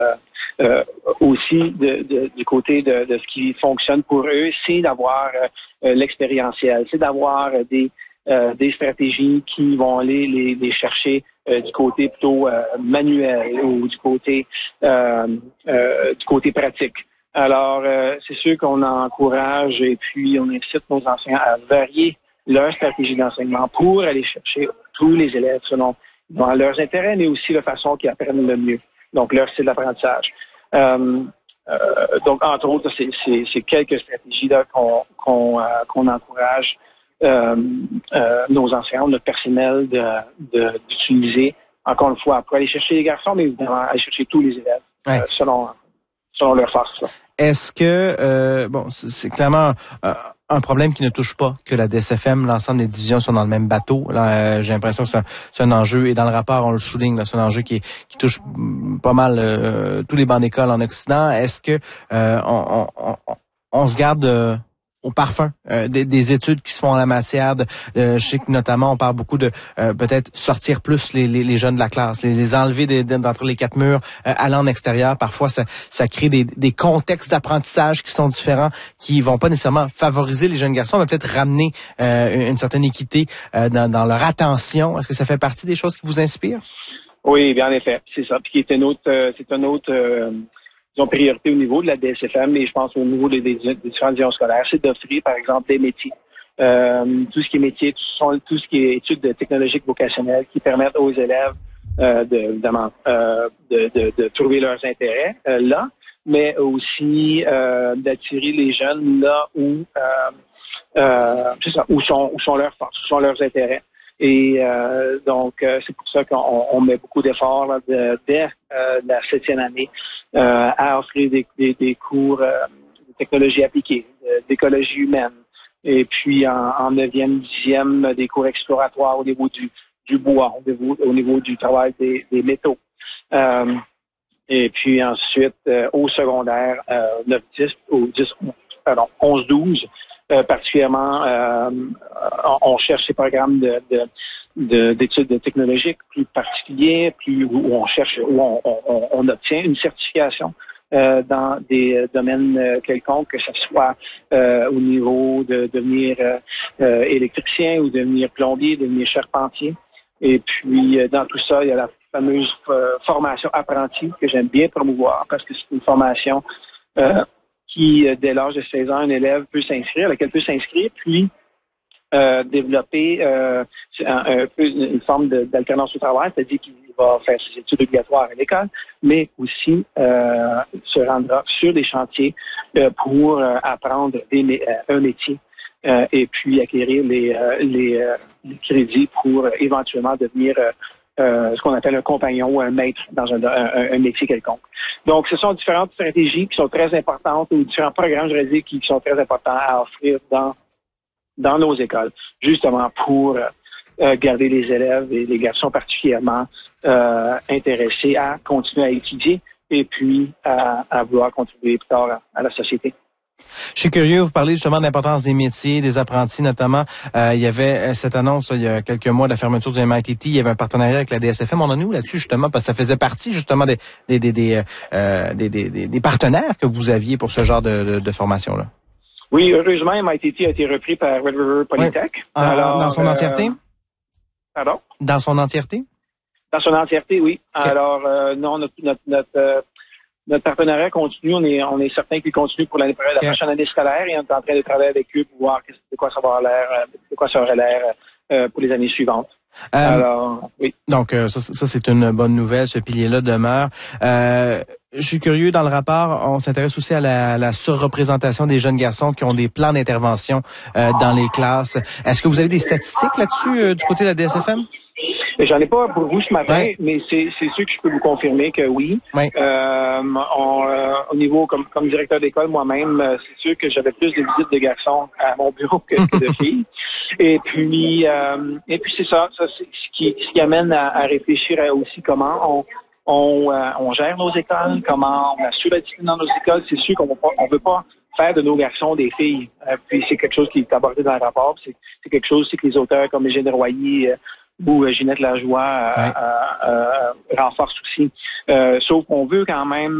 aussi du côté de ce qui fonctionne pour eux, c'est d'avoir l'expérientiel, c'est d'avoir des stratégies qui vont aller les chercher du côté plutôt manuel ou du côté pratique. Alors, c'est sûr qu'on encourage et puis on incite nos enseignants à varier leur stratégie d'enseignement pour aller chercher tous les élèves selon leurs intérêts, mais aussi la façon qu'ils apprennent le mieux, donc leur style d'apprentissage. Donc, entre autres, c'est quelques stratégies là qu'on encourage nos enseignants, notre personnel d'utiliser, encore une fois, pour aller chercher les garçons, mais évidemment aller chercher tous les élèves selon leur force. Là. Est-ce que, c'est clairement un problème qui ne touche pas que la DSFM, l'ensemble des divisions sont dans le même bateau. Là, j'ai l'impression que c'est un enjeu, et dans le rapport, on le souligne, là, c'est un enjeu qui touche pas mal tous les bancs d'école en Occident. Est-ce que on se garde au parfum des études qui se font en la matière? Je sais que notamment on parle beaucoup de peut-être sortir plus les jeunes de la classe, les enlever d'entre les quatre murs, aller en extérieur. Parfois ça crée des contextes d'apprentissage qui sont différents, qui vont pas nécessairement favoriser les jeunes garçons, mais peut-être ramener une certaine équité dans leur attention. Est-ce que ça fait partie des choses qui vous inspirent? Oui, bien en effet, c'est ça. Puis c'est un autre priorité au niveau de la DSFM, mais je pense au niveau des différentes divisions scolaires, c'est d'offrir, par exemple, des métiers. Tout ce qui est métier, tout ce qui est études technologiques vocationnelles qui permettent aux élèves de trouver leurs intérêts là, mais aussi d'attirer les jeunes là où sont leurs forces, où sont leurs intérêts. Et donc, c'est pour ça qu'on met beaucoup d'efforts là, dès la 7e année à offrir des cours de technologie appliquée, d'écologie humaine, et puis en 9e, 10e, des cours exploratoires au niveau du bois, au niveau du travail des métaux. Et puis ensuite, au secondaire, 9-10, 11-12, particulièrement, on cherche ces programmes d'études technologiques plus particuliers, où on obtient une certification dans des domaines quelconques, que ce soit au niveau de devenir électricien ou devenir plombier, devenir charpentier. Et puis, dans tout ça, il y a la fameuse formation apprentie que j'aime bien promouvoir parce que c'est une formation qui, dès l'âge de 16 ans, un élève peut s'inscrire, laquelle peut s'inscrire, puis développer une forme d'alternance au travail, c'est-à-dire qu'il va faire ses études obligatoires à l'école, mais aussi se rendra sur des chantiers pour apprendre un métier et puis acquérir les crédits pour éventuellement devenir ce qu'on appelle un compagnon ou un maître dans un métier quelconque. Donc, ce sont différentes stratégies qui sont très importantes, ou différents programmes, je dirais dire, qui sont très importants à offrir dans nos écoles, justement pour garder les élèves et les garçons particulièrement intéressés à continuer à étudier et puis à vouloir contribuer plus tard à la société. Je suis curieux, vous parlez justement de l'importance des métiers, des apprentis notamment. Il y avait cette annonce il y a quelques mois de la fermeture du MITT. Il y avait un partenariat avec la DSFM. On en est où là-dessus justement? Parce que ça faisait partie justement des partenaires que vous aviez pour ce genre de formation-là. Oui, heureusement, MITT a été repris par Red River Polytech. Oui. Alors, dans son entièreté? Pardon? Dans son entièreté? Dans son entièreté, oui. Okay. Alors, non, notre partenariat continue. On est certain qu'il continue pour la prochaine année scolaire, et on est en train de travailler avec eux pour voir de quoi ça aurait l'air pour les années suivantes. Alors, oui. Donc, ça c'est une bonne nouvelle. Ce pilier-là demeure. Je suis curieux, dans le rapport, on s'intéresse aussi à la surreprésentation des jeunes garçons qui ont des plans d'intervention dans les classes. Est-ce que vous avez des statistiques là-dessus du côté de la DSFM? J'en ai pas pour vous ce matin, mais c'est sûr que je peux vous confirmer que oui. Au niveau, comme directeur d'école moi-même, c'est sûr que j'avais plus de visites de garçons à mon bureau que de filles. Et puis c'est ça c'est ce qui amène à réfléchir aussi comment on gère nos écoles, comment on assure la discipline dans nos écoles. C'est sûr qu'on veut pas faire de nos garçons des filles. Puis c'est quelque chose qui est abordé dans le rapport. C'est quelque chose aussi que les auteurs comme Eugène Royer où Ginette Lajoie renforce aussi. Sauf qu'on veut quand même